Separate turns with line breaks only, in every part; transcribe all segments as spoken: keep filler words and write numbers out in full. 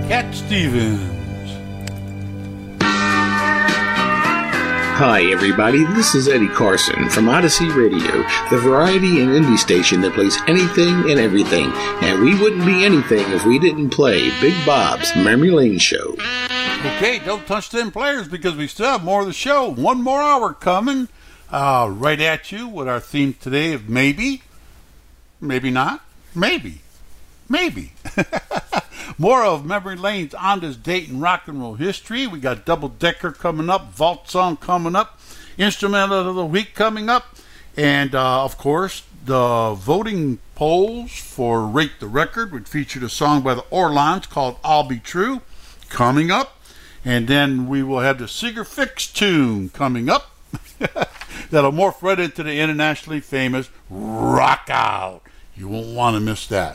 Cat Stevens.
Hi everybody, this is Eddie Carson from Odyssey Radio, the variety and indie station that plays anything and everything, and we wouldn't be anything if we didn't play Big Bob's Memory Lane Show.
Okay, don't touch them players because we still have more of the show. One more hour coming uh, right at you with our theme today of maybe, maybe not, maybe, maybe. More of Memory Lane's On This Date in Rock and Roll History. We got Double Decker coming up, Vault Song coming up, Instrumental of the Week coming up, and uh, of course the voting polls for Rate the Record, which featured a song by the Orlons called I'll Be True, coming up. And then we will have the Seeger Fix tune coming up. That'll morph right into the internationally famous Rock Out. You won't want to miss that.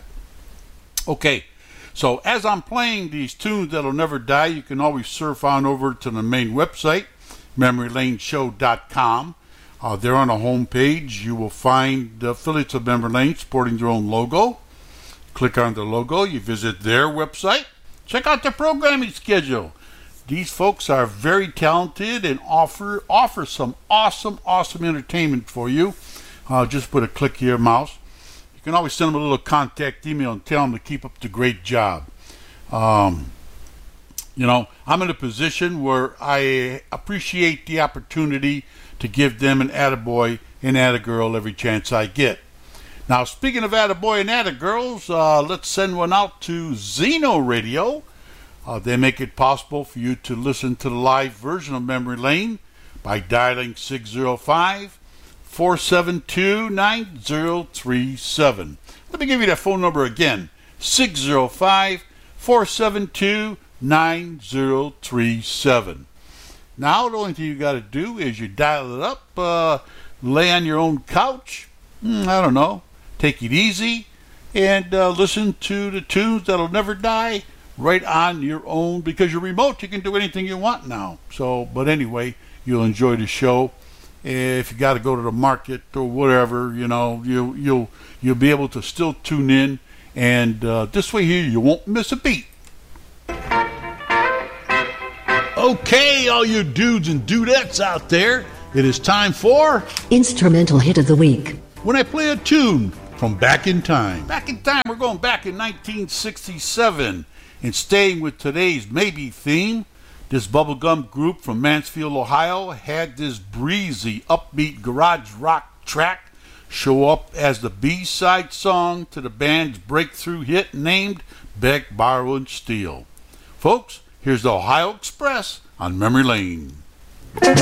Okay. So as I'm playing these tunes that'll never die, you can always surf on over to the main website, memory lane show dot com. Uh, there on the home page, you will find the affiliates of Memory Lane sporting their own logo. Click on the logo, you visit their website. Check out their programming schedule. These folks are very talented and offer offer some awesome, awesome entertainment for you. Uh, just put a click of your mouse. You can always send them a little contact email and tell them to keep up the great job. Um, you know, I'm in a position where I appreciate the opportunity to give them an attaboy and attagirl every chance I get. Now, speaking of attaboy and attagirls, uh, let's send one out to Zeno Radio. Uh, they make it possible for you to listen to the live version of Memory Lane by dialing six oh five, four seven two, nine oh three seven. Let me give you that phone number again, six oh five, four seven two, nine oh three seven. Now, the only thing you got to do is you dial it up, uh, lay on your own couch, mm, I don't know, take it easy, and uh, listen to the tunes that'll never die right on your own, because your remote, you can do anything you want now. So, but anyway, you'll enjoy the show. If you got to go to the market or whatever, you know, you, you'll you'll be able to still tune in, and uh, this way here you won't miss a beat. Okay, all you dudes and dudettes out there, it is time for
Instrumental Hit of the Week.
When I play a tune from back in time. Back in time, we're going back in nineteen sixty-seven, and staying with today's maybe theme. This bubblegum group from Mansfield, Ohio had this breezy, upbeat garage rock track show up as the B-side song to the band's breakthrough hit named Beg, Borrow, and Steal. Folks, here's the Ohio Express on Memory Lane.